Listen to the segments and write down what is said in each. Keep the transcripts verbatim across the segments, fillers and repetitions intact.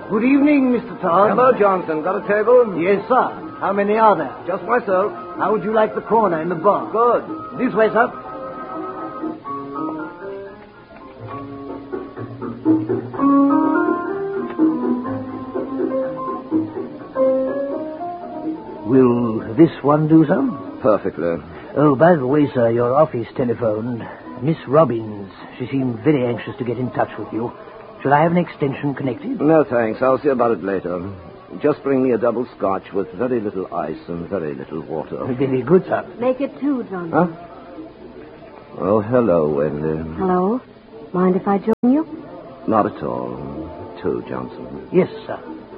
Good evening, Mister Todd. Hello, Johnson. Got a table? Yes, sir. How many are there? Just myself. How would you like the corner in the bar? Good. This way, sir. Will this one do, sir? Perfectly. Oh, by the way, sir, your office telephoned. Miss Robbins. She seemed very anxious to get in touch with you. Should I have an extension connected? No, thanks. I'll see about it later. Just bring me a double scotch with very little ice and very little water. Very good, sir. Make it two, Johnson. Huh? Oh, hello, Wendy. Hello. Mind if I join you? Not at all. Two, Johnson. Yes, sir.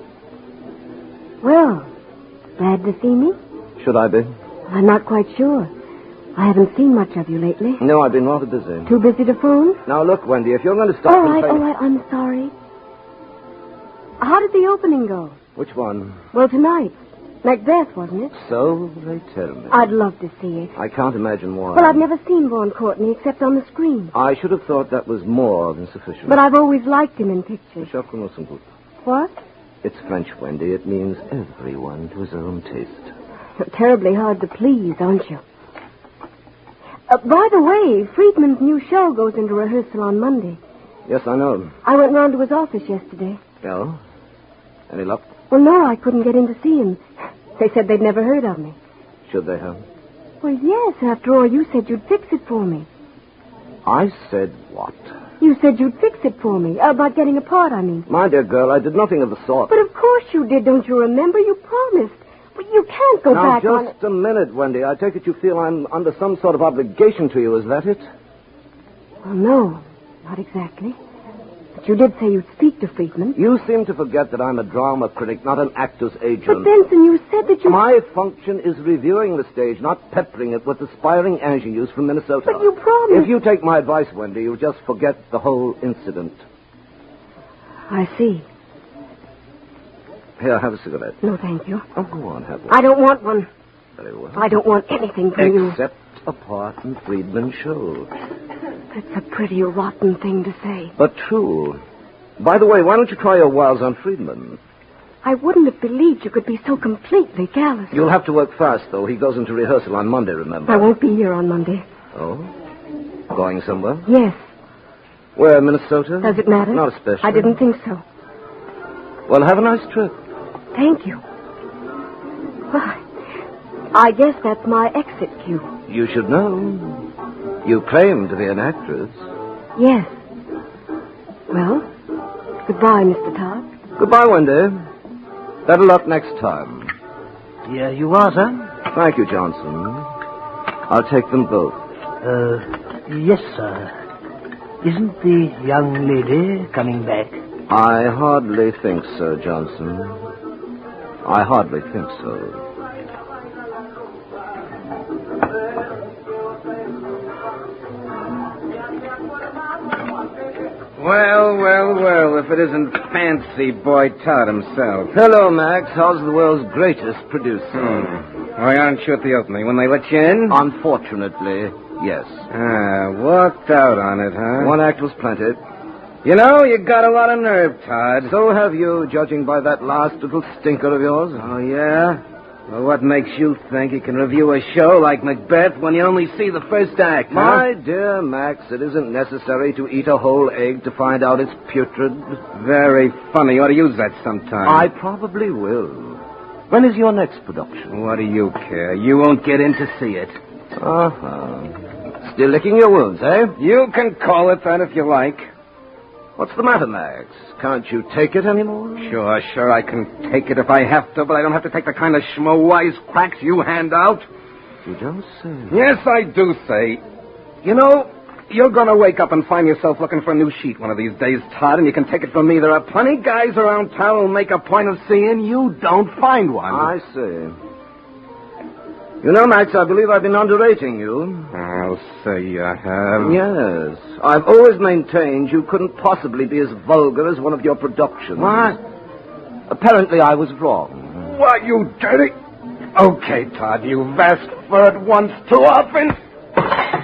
Well, glad to see me? Should I be? I'm not quite sure. I haven't seen much of you lately. No, I've been rather busy. Too busy to phone? Now, look, Wendy, if you're going to stop... All right, complaining- all right, I'm sorry. How did the opening go? Which one? Well, tonight. Macbeth, wasn't it? So they tell me. I'd love to see it. I can't imagine why. Well, I've never seen Vaughan Courtney except on the screen. I should have thought that was more than sufficient. But I've always liked him in pictures. What? It's French, Wendy. It means everyone to his own taste. You're terribly hard to please, aren't you? Uh, by the way, Friedman's new show goes into rehearsal on Monday. Yes, I know. I went round to his office yesterday. Oh? Any luck? Well, no, I couldn't get in to see him. They said they'd never heard of me. Should they have? Well, yes, after all, you said you'd fix it for me. I said what? You said you'd fix it for me. About getting a part, I mean. My dear girl, I did nothing of the sort. But of course you did, don't you remember? You promised. But you can't go now, back on it. just a minute, Wendy. I take it you feel I'm under some sort of obligation to you. Is that it? Well, no, not exactly. But you did say you'd speak to Friedman. You seem to forget that I'm a drama critic, not an actor's agent. But, Benson, you said that you... My function is reviewing the stage, not peppering it with aspiring ingenues from Minnesota. But you promised... If you take my advice, Wendy, you'll just forget the whole incident. I see. Here, have a cigarette. No, thank you. Oh, go on, have one. I don't want one. Very well. I don't want anything from you. Except a part in Friedman's show. That's a pretty rotten thing to say. But true. By the way, why don't you try your wiles on Friedman? I wouldn't have believed you could be so completely callous. You'll have to work fast, though. He goes into rehearsal on Monday, remember? I won't be here on Monday. Oh? Going somewhere? Yes. Where, Minnesota? Does it matter? Not especially. I didn't think so. Well, have a nice trip. Thank you. Well, I guess that's my exit cue. You should know. You claim to be an actress. Yes. Well, goodbye, Mister Todd. Goodbye, Wendy. Better luck next time. Here you are, sir. Thank you, Johnson. I'll take them both. Uh, yes, sir. Isn't the young lady coming back? I hardly think so, Johnson. I hardly think so. Well, well, well, if it isn't Fancy Boy Todd himself. Hello, Max. How's the world's greatest producer? Hmm. Why aren't you at the opening? When they let you in? Unfortunately, yes. Ah, walked out on it, huh? One act was plenty. You know, you got a lot of nerve, Todd. So have you, judging by that last little stinker of yours. Oh, yeah? Well, what makes you think you can review a show like Macbeth when you only see the first act, huh? My dear Max, it isn't necessary to eat a whole egg to find out it's putrid. Very funny. You ought to use that sometime. I probably will. When is your next production? What do you care? You won't get in to see it. Uh-huh. Still licking your wounds, eh? You can call it that if you like. What's the matter, Max? Can't you take it anymore? Sure, sure, I can take it if I have to, but I don't have to take the kind of schmo wisecracks you hand out. You don't say. Yes, I do say. You know, you're going to wake up and find yourself looking for a new sheet one of these days, Todd, and you can take it from me. There are plenty guys around town who'll make a point of seeing you don't find one. I see. You know, Max, I believe I've been underrating you. I'll say you have. Yes. I've always maintained you couldn't possibly be as vulgar as one of your productions. What? Apparently I was wrong. What, you dirty... Okay, Todd, you've asked for it once too often.